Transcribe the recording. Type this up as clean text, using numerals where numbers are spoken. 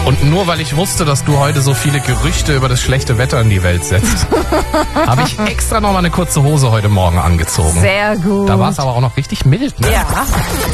Und nur weil ich wusste, dass du heute so viele Gerüchte über das schlechte Wetter in die Welt setzt, habe ich extra noch mal eine kurze Hose heute Morgen angezogen. Sehr gut. Da war es aber auch noch richtig mild, ne? Ja.